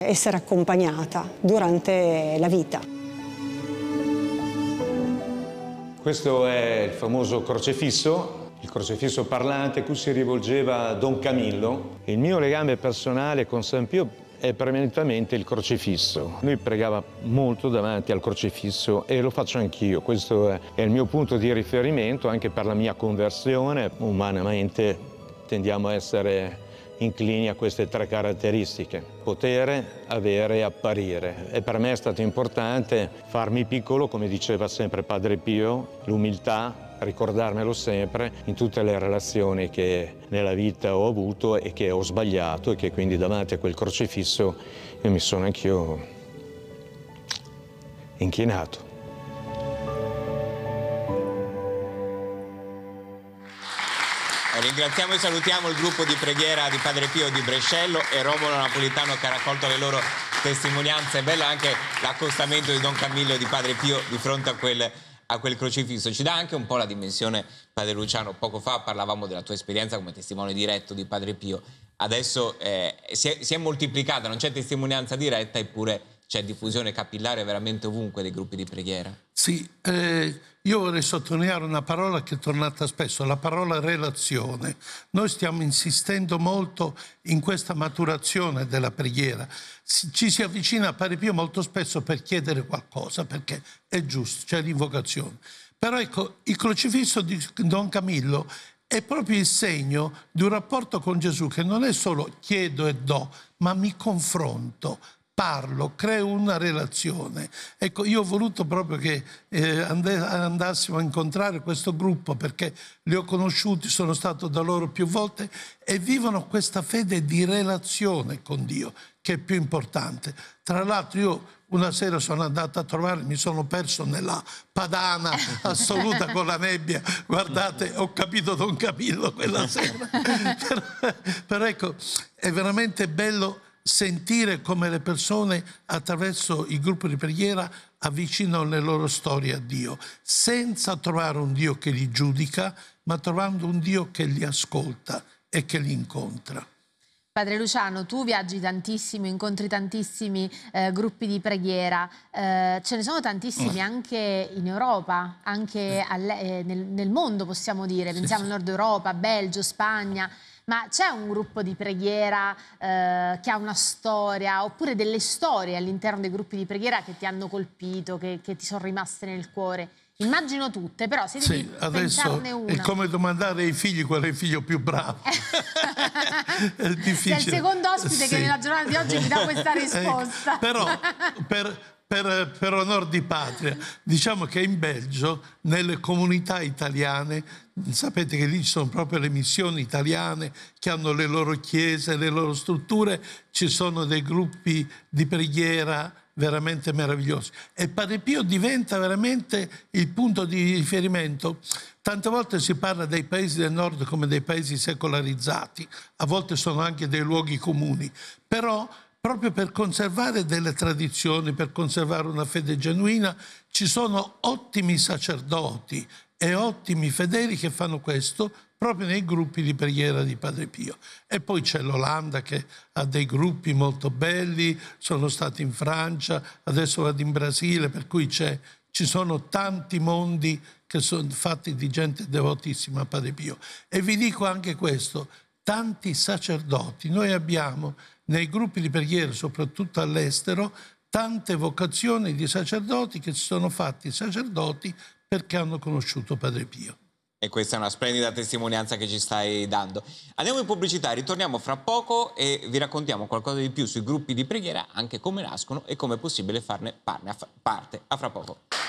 essere accompagnata durante la vita. Questo è il famoso crocefisso, il crocefisso parlante a cui si rivolgeva Don Camillo. Il mio legame personale con San Pio è prevalentemente il crocefisso. Lui pregava molto davanti al crocefisso e lo faccio anch'io. Questo è il mio punto di riferimento anche per la mia conversione. Umanamente tendiamo a essere inclini a queste tre caratteristiche: potere, avere e apparire. E per me è stato importante farmi piccolo, come diceva sempre Padre Pio, l'umiltà, ricordarmelo sempre in tutte le relazioni che nella vita ho avuto e che ho sbagliato, e che quindi davanti a quel crocifisso io mi sono anch'io inchinato. Ringraziamo e salutiamo il gruppo di preghiera di Padre Pio di Brescello e Romolo Napolitano che ha raccolto le loro testimonianze. È bello anche l'accostamento di Don Camillo e di Padre Pio di fronte a quel crocifisso. Ci dà anche un po' la dimensione, Padre Luciano. Poco fa parlavamo della tua esperienza come testimone diretto di Padre Pio. Adesso si è moltiplicata, non c'è testimonianza diretta, eppure c'è diffusione capillare veramente ovunque dei gruppi di preghiera. Sì, io vorrei sottolineare una parola che è tornata spesso, la parola relazione. Noi stiamo insistendo molto in questa maturazione della preghiera. Ci si avvicina a Padre Pio molto spesso per chiedere qualcosa, perché è giusto, c'è l'invocazione. Però ecco, il crocifisso di Don Camillo è proprio il segno di un rapporto con Gesù che non è solo chiedo e do, ma mi confronto, parlo, creo una relazione. Ecco, io ho voluto proprio che andassimo a incontrare questo gruppo, perché li ho conosciuti, sono stato da loro più volte e vivono questa fede di relazione con Dio, che è più importante. Tra l'altro io una sera sono andato a trovare, mi sono perso nella padana assoluta con la nebbia. Guardate, ho capito Don Camillo quella sera. Però ecco, è veramente bello sentire come le persone attraverso il gruppo di preghiera avvicinano le loro storie a Dio, senza trovare un Dio che li giudica, ma trovando un Dio che li ascolta e che li incontra. Padre Luciano, tu viaggi tantissimo, incontri tantissimi gruppi di preghiera, ce ne sono tantissimi anche in Europa, anche nel mondo possiamo dire, pensiamo al Nord Europa, Belgio, Spagna. Ma c'è un gruppo di preghiera che ha una storia, oppure delle storie all'interno dei gruppi di preghiera che ti hanno colpito, che ti sono rimaste nel cuore? Immagino tutte, però se devi pensarne una. È come domandare ai figli qual è il figlio più bravo. È difficile. Sei il secondo ospite che nella giornata di oggi mi dà questa risposta. Però per onor di patria, diciamo che in Belgio, nelle comunità italiane, sapete che lì ci sono proprio le missioni italiane che hanno le loro chiese, le loro strutture, ci sono dei gruppi di preghiera veramente meravigliosi. E Padre Pio diventa veramente il punto di riferimento. Tante volte si parla dei paesi del nord come dei paesi secolarizzati, a volte sono anche dei luoghi comuni, però proprio per conservare delle tradizioni, per conservare una fede genuina, ci sono ottimi sacerdoti e ottimi fedeli che fanno questo proprio nei gruppi di preghiera di Padre Pio. E poi c'è l'Olanda che ha dei gruppi molto belli, sono stato in Francia, adesso vado in Brasile, per cui ci sono tanti mondi che sono fatti di gente devotissima a Padre Pio. E vi dico anche questo, tanti sacerdoti. Noi abbiamo nei gruppi di preghiera, soprattutto all'estero, tante vocazioni di sacerdoti che si sono fatti sacerdoti perché hanno conosciuto Padre Pio. E questa è una splendida testimonianza che ci stai dando. Andiamo in pubblicità, ritorniamo fra poco e vi raccontiamo qualcosa di più sui gruppi di preghiera, anche come nascono e come è possibile farne parte. A fra poco.